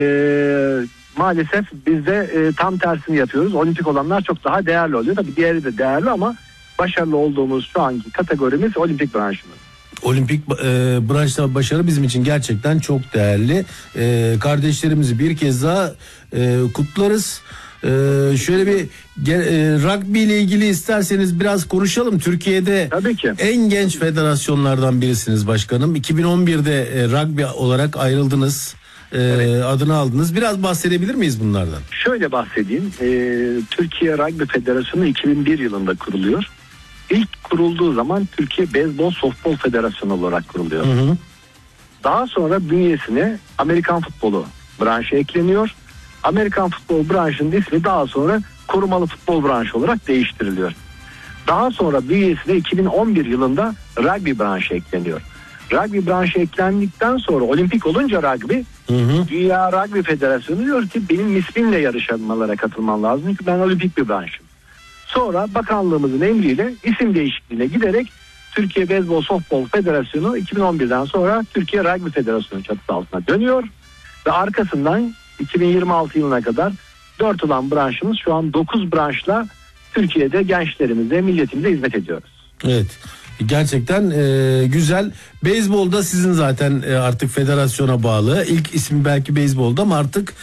Maalesef biz de tam tersini yapıyoruz. Olimpik olanlar çok daha değerli oluyor. Tabii diğeri de değerli ama başarılı olduğumuz şu anki kategorimiz olimpik branşımız. Olimpik branşta başarı bizim için gerçekten çok değerli. Kardeşlerimizi bir kez daha kutlarız. Şöyle bir rugby ile ilgili isterseniz biraz konuşalım. Türkiye'de tabii ki en genç federasyonlardan birisiniz başkanım. 2011'de rugby olarak ayrıldınız. Evet. Adını aldınız. Biraz bahsedebilir miyiz bunlardan? Şöyle bahsedeyim. Türkiye Rugby Federasyonu 2001 yılında kuruluyor. İlk kurulduğu zaman Türkiye Beyzbol Softbol Federasyonu olarak kuruluyor. Hı hı. Daha sonra bünyesine Amerikan futbolu branşı ekleniyor. Amerikan futbol branşının ismi daha sonra korumalı futbol branşı olarak değiştiriliyor. Daha sonra bünyesine 2011 yılında rugby branşı ekleniyor. Rugby branşı eklendikten sonra olimpik olunca rugby, Dünya Rugby Federasyonu diyor ki benim ismimle yarışmalara katılman lazım. Çünkü ben olimpik bir branşım. Sonra bakanlığımızın emriyle isim değişikliğine giderek Türkiye Beyzbol Softbol Federasyonu 2011'den sonra Türkiye Rugby Federasyonu çatısı altına dönüyor. Ve arkasından 2026 yılına kadar 4 olan branşımız şu an 9 branşla Türkiye'de gençlerimize, milletimize hizmet ediyoruz. Evet. Gerçekten güzel. Beyzbolda sizin zaten artık federasyona bağlı. İlk ismi belki beyzbolda ama artık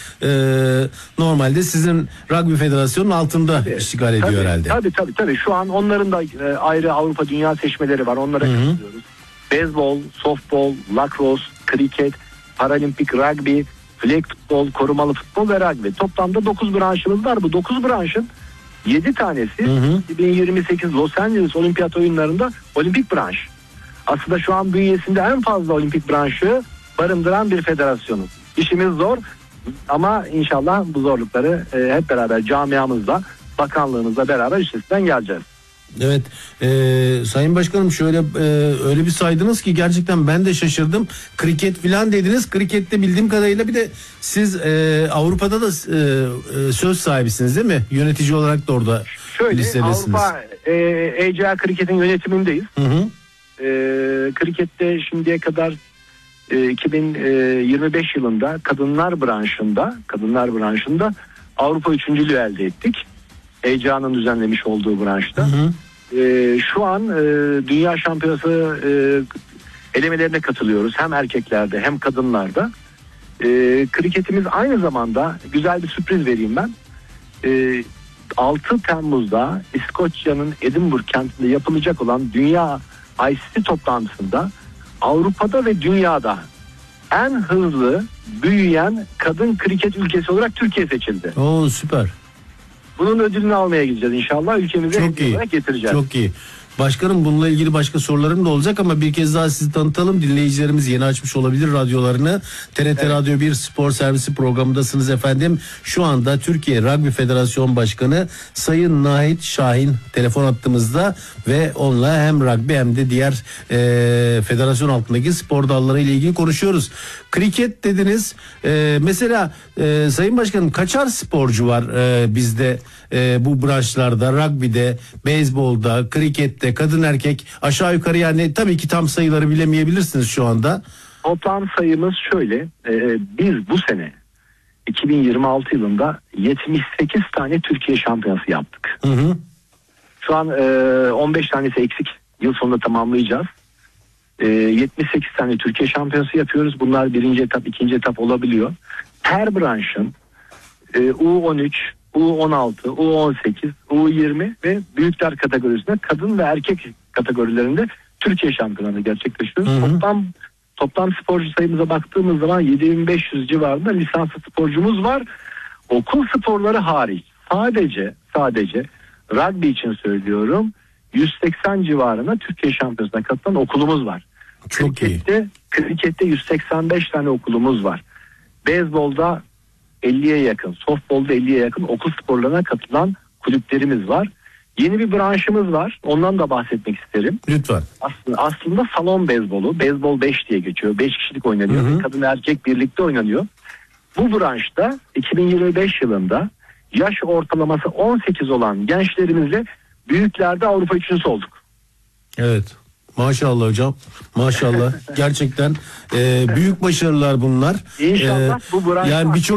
normalde sizin rugby federasyonun altında iştigal ediyor herhalde. Tabii. Şu an onların da ayrı Avrupa Dünya seçmeleri var. Onlara katılıyoruz. Beyzbol, softbol, lacrosse, kriket, paralimpik rugby, flag futbol, korumalı futbol ve rugby. Toplamda 9 branşımız var. Bu 9 branşın 7 tanesi 2028 Los Angeles Olimpiyat Oyunları'nda olimpik branş. Aslında şu an bünyesinde en fazla olimpik branşı barındıran bir federasyonu. İşimiz zor ama inşallah bu zorlukları hep beraber camiamızla, bakanlığımızla beraber üstesinden geleceğiz. Evet, Sayın Başkanım şöyle öyle bir saydınız ki gerçekten ben de şaşırdım. Kriket filan dediniz. Krikette bildiğim kadarıyla bir de siz Avrupa'da da söz sahibisiniz değil mi? Yönetici olarak da orada listedesiniz. Avrupa ECA Kriket'in yönetimindeyiz. Krikette şimdiye kadar 2025 yılında kadınlar branşında Avrupa üçüncülüğü elde ettik. ECA'nın düzenlemiş olduğu branşta. Şu an dünya şampiyonası elemelerine katılıyoruz. Hem erkeklerde hem kadınlarda. Kriketimiz aynı zamanda güzel bir sürpriz vereyim ben. 6 Temmuz'da İskoçya'nın Edinburgh kentinde yapılacak olan Dünya ICC toplantısında Avrupa'da ve dünyada en hızlı büyüyen kadın kriket ülkesi olarak Türkiye seçildi. Oo, süper. Bunun ödülünü almaya gideceğiz inşallah. Ülkemize hediye olarak getireceğiz. Çok iyi. Başkanım bununla ilgili başka sorularım da olacak ama bir kez daha sizi tanıtalım. Dinleyicilerimiz yeni açmış olabilir radyolarını. TRT Radyo 1 Spor Servisi programındasınız efendim. Şu anda Türkiye Rugby Federasyon Başkanı Sayın Nahit Şahin telefon hattımızda ve onunla hem rugby hem de diğer federasyon altındaki spor dalları ile ilgili konuşuyoruz. Kriket dediniz. Mesela Sayın Başkanım kaçar sporcu var bizde bu branşlarda, rugby'de, beyzbolda, krikette, kadın erkek aşağı yukarı, yani tabii ki tam sayıları bilemeyebilirsiniz şu anda. Toplam sayımız şöyle, biz bu sene 2026 yılında 78 tane Türkiye şampiyonası yaptık. Şu an 15 tanesi eksik, yıl sonunda tamamlayacağız. 78 tane Türkiye şampiyonası yapıyoruz. Bunlar birinci etap, ikinci etap olabiliyor. Her branşın U13, U16, U18, U20 ve büyükler kategorisinde kadın ve erkek kategorilerinde Türkiye şampiyonası gerçekleştiriyoruz. Toplam sporcu sayımıza baktığımız zaman 7500 civarında lisanslı sporcumuz var. Okul sporları hariç sadece rugby için söylüyorum 180 civarında Türkiye şampiyonasına katılan okulumuz var. Krikette 185 tane okulumuz var. Beyzbolda 50'ye yakın, softbolda 50'ye yakın okul sporlarına katılan kulüplerimiz var. Yeni bir branşımız var. Ondan da bahsetmek isterim. Lütfen. Aslında salon beyzbolu, beyzbol 5 diye geçiyor. 5 kişilik oynanıyor. Kadın erkek birlikte oynanıyor. Bu branşta 2025 yılında yaş ortalaması 18 olan gençlerimizle büyüklerde Avrupa üçüncüsü olduk. Evet. Maşallah hocam. Maşallah. Gerçekten büyük başarılar bunlar. İnşallah bu branşta yani birçok